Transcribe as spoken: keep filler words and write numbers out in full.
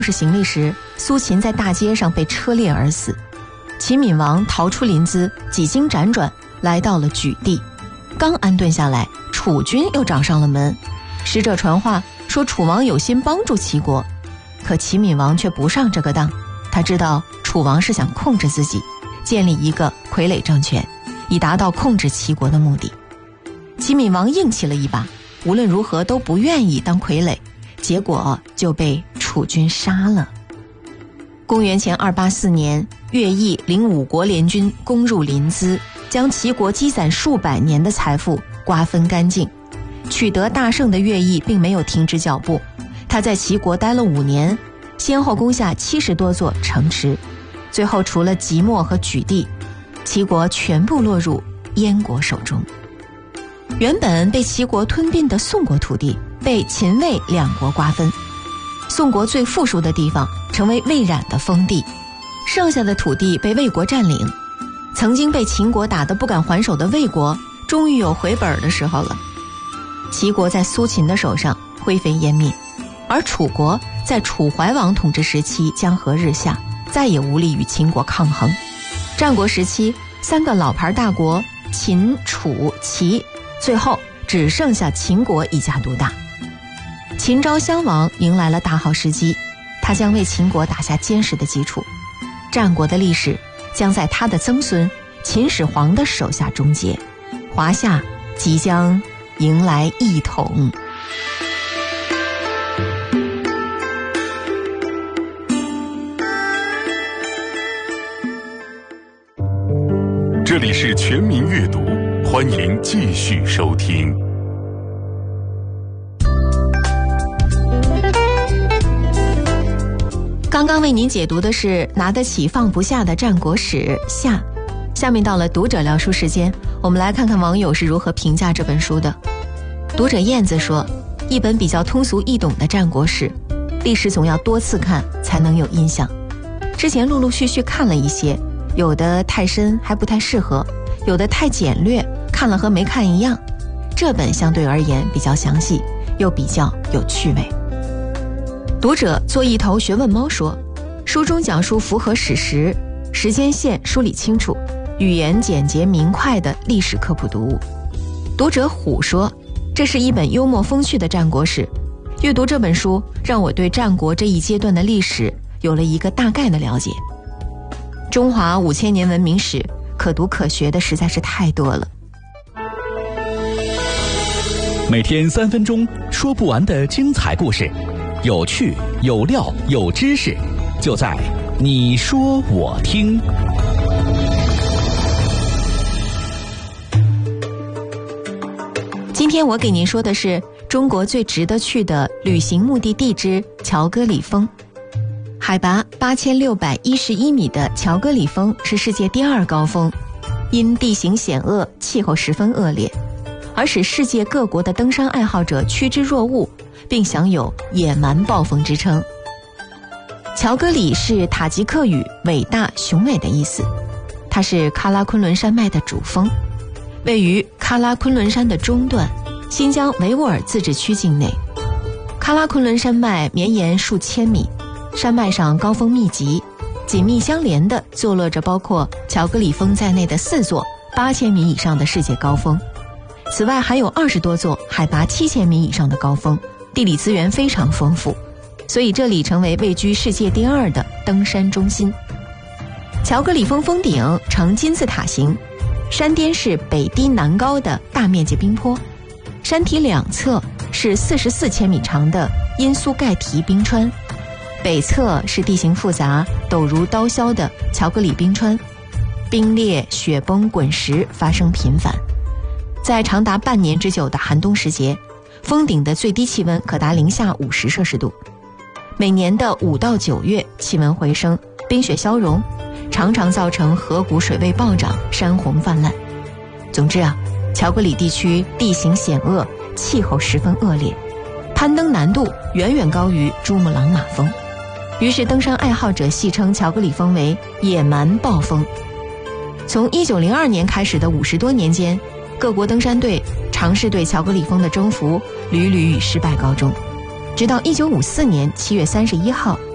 拾行李时，苏秦在大街上被车裂而死。齐闵王逃出临淄，几经辗转来到了莒地，刚安顿下来，楚军又找上了门。使者传话说楚王有心帮助齐国，可齐闵王却不上这个当。他知道楚王是想控制自己，建立一个傀儡政权，以达到控制齐国的目的。齐闵王硬气了一把，无论如何都不愿意当傀儡，结果就被楚军杀了。公元前二八四年，乐毅领五国联军攻入临淄，将齐国积攒数百年的财富瓜分干净。取得大胜的乐毅并没有停止脚步，他在齐国待了五年，先后攻下七十多座城池，最后除了即墨和莒地，齐国全部落入燕国手中。原本被齐国吞并的宋国土地被秦魏两国瓜分，宋国最富庶的地方成为魏冉的封地，剩下的土地被魏国占领。曾经被秦国打得不敢还手的魏国，终于有回本的时候了。齐国在苏秦的手上灰飞烟灭，而楚国在楚怀王统治时期江河日下，再也无力与秦国抗衡。战国时期，三个老牌大国秦、楚、齐，最后只剩下秦国一家独大。秦昭襄王迎来了大好时机，他将为秦国打下坚实的基础。战国的历史将在他的曾孙秦始皇的手下终结，华夏即将迎来一统。 这里是全民阅读，欢迎继续收听。 刚刚为您解读的是拿得起放不下的战国史下，下面到了读者聊书时间，我们来看看网友是如何评价这本书的。读者燕子说，一本比较通俗易懂的战国史，历史总要多次看才能有印象。之前陆陆续续看了一些，有的太深还不太适合，有的太简略，看了和没看一样。这本相对而言比较详细，又比较有趣味。读者做一头学问猫说，书中讲述符合史实，时间线梳理清楚，语言简洁明快的历史科普读物。读者虎说，这是一本幽默风趣的战国史，阅读这本书让我对战国这一阶段的历史有了一个大概的了解。中华五千年文明史可读可学的实在是太多了。 每天三分钟，说不完的精彩故事，有趣有料有知识，就在你说我听。 今天我给您说的是中国最值得去的旅行目的地之乔戈里峰。海拔八千六百一十一米的乔戈里峰是世界第二高峰，因地形险恶，气候十分恶劣，而使世界各国的登山爱好者趋之若鹜，并享有野蛮暴风之称。乔戈里是塔吉克语伟大雄伟的意思，它是喀拉昆仑山脉的主峰，位于喀拉昆仑山的中段，新疆维吾尔自治区境内。喀拉昆仑山脉绵延数千米，山脉上高峰密集，紧密相连地坐落着包括乔戈里峰在内的四座八千米以上的世界高峰。此外还有二十多座海拔七千米以上的高峰，地理资源非常丰富，所以这里成为位居世界第二的登山中心。乔戈里峰峰顶呈金字塔形，山巅是北低南高的大面积冰坡，山体两侧是四十四千米长的因苏盖提冰川，北侧是地形复杂陡如刀削的乔戈里冰川，冰裂雪崩滚石发生频繁。在长达半年之久的寒冬时节，峰顶的最低气温可达零下五十摄氏度。每年的五到九月气温回升，冰雪消融，常常造成河谷水位暴涨，山洪泛滥。总之啊，乔戈里地区地形险恶，气候十分恶劣，攀登难度远远高于珠穆朗玛峰，于是登山爱好者戏称乔戈里峰为野蛮暴风。从一九零二年开始的五十多年间，各国登山队尝试对乔戈里峰的征服，屡屡以失败告终。直到一九五四年七月三十一号，